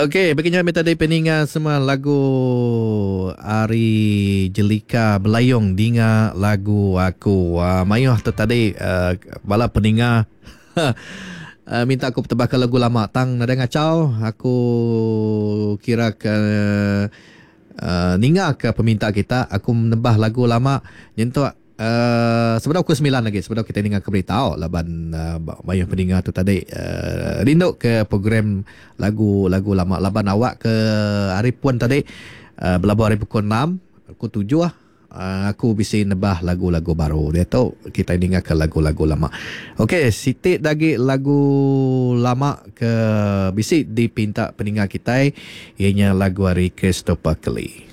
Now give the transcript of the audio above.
Okey, baginya minta dari peningat semua lagu Ari Jelika Belayong dinga lagu aku. Mayuh tu tadi bala peningat minta aku tebakkan lagu lama tang nada ngacau. Aku kira ke ninga ke peminta kita aku menebah lagu lama nyentuh sebelum pukul 9 lagi sebelum kita dengar keberitahu laban bayang pendengar tu tadi rindu ke program lagu-lagu lama laban awak ke hari puan tadi berlabuh hari pukul 6 pukul 7 lah. Aku bisa nebah lagu-lagu baru. Dia tahu kita dengar ke lagu-lagu lama. Okey, sitik lagi lagu lama ke bisik dipinta pendengar kita ianya lagu hari Christopher Kelly.